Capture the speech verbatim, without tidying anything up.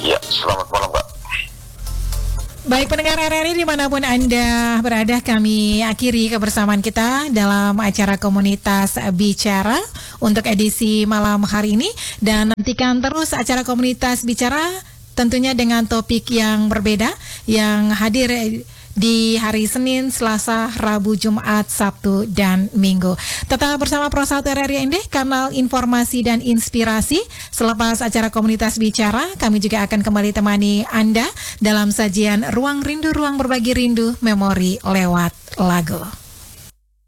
Ya, selamat malam, Mbak. Baik pendengar R R I dimanapun Anda berada, kami akhiri kebersamaan kita dalam acara Komunitas Bicara untuk edisi malam hari ini. Dan nantikan terus acara Komunitas Bicara tentunya dengan topik yang berbeda yang hadir di hari Senin, Selasa, Rabu, Jumat, Sabtu, dan Minggu. Tetap bersama Pro satu R R I N D, kanal informasi dan inspirasi. Selepas acara Komunitas Bicara, kami juga akan kembali temani Anda dalam sajian Ruang Rindu, Ruang Berbagi Rindu, Memori lewat Lagu.